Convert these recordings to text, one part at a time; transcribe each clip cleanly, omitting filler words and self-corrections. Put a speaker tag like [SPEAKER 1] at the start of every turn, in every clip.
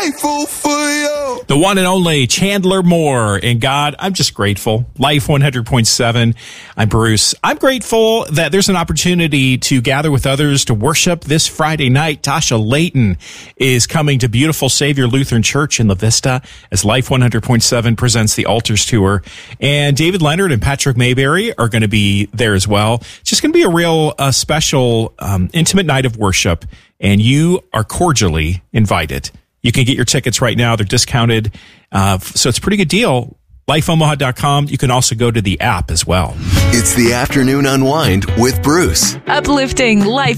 [SPEAKER 1] grateful for you.
[SPEAKER 2] The one and only Chandler Moore. And God, I'm just grateful. Life 100.7. I'm Bruce. I'm grateful that there's an opportunity to gather with others to worship this Friday night. Tasha Layton is coming to beautiful Savior Lutheran Church in La Vista as Life 100.7 presents the Altars Tour. And David Leonard and Patrick Mayberry are going to be there as well. It's just going to be a real special, intimate night of worship. And you are cordially invited. You can get your tickets right now. They're discounted. So it's a pretty good deal. LifeOmaha.com. You can also go to the app as well.
[SPEAKER 3] It's the Afternoon Unwind with Bruce.
[SPEAKER 4] Uplifting Life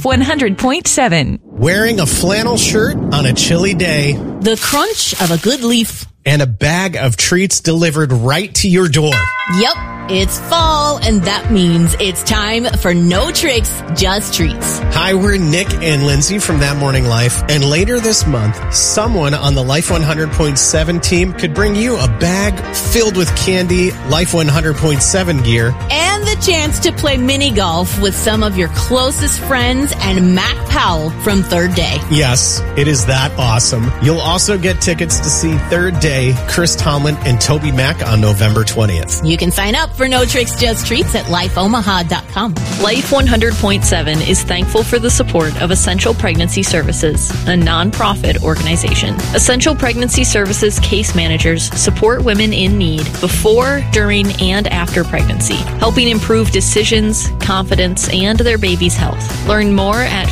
[SPEAKER 4] 100.7.
[SPEAKER 5] Wearing a flannel shirt on a chilly day.
[SPEAKER 6] The crunch of a good leaf.
[SPEAKER 5] And a bag of treats delivered right to your door.
[SPEAKER 6] Yep, it's fall, and that means it's time for No Tricks, Just Treats.
[SPEAKER 5] Hi, we're Nick and Lindsay from That Morning Life, and later this month, someone on the Life 100.7 team could bring you a bag filled with candy, Life 100.7 gear,
[SPEAKER 6] and the chance to play mini golf with some of your closest friends and Mac Powell from Third Day.
[SPEAKER 5] Yes, it is that awesome. You'll also get tickets to see Third Day, Chris Tomlin, and Toby Mac on November 20th.
[SPEAKER 6] You can sign up for No Tricks, Just Treats at lifeomaha.com.
[SPEAKER 7] Life 100.7 is thankful for the support of Essential Pregnancy Services, a nonprofit organization. Essential Pregnancy Services case managers support women in need before, during, and after pregnancy, helping improve decisions, confidence, and their baby's health. Learn more at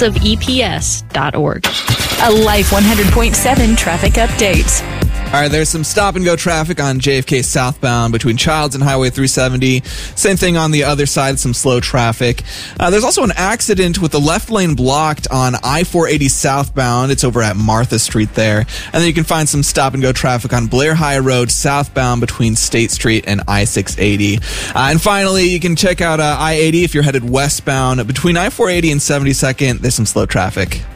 [SPEAKER 7] friendsofeps.org.
[SPEAKER 4] A Life 100.7 traffic update.
[SPEAKER 8] All right, there's some stop-and-go traffic on JFK southbound between Childs and Highway 370. Same thing on the other side, some slow traffic. There's also an accident with the left lane blocked on I-480 southbound. It's over at Martha Street there. And then you can find some stop-and-go traffic on Blair High Road southbound between State Street and I-680. And finally, you can check out I-80 if you're headed westbound. Between I-480 and 72nd, there's some slow traffic.